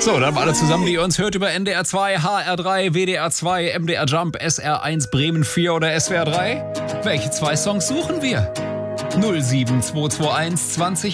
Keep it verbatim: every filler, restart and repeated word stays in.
So, dann alle zusammen, die ihr uns hört über N D R zwei, H R drei, W D R zwei, M D R Jump, S R eins, Bremen vier oder S W R drei. Welche zwei Songs suchen wir? null sieben zwei zwei eins zwanzig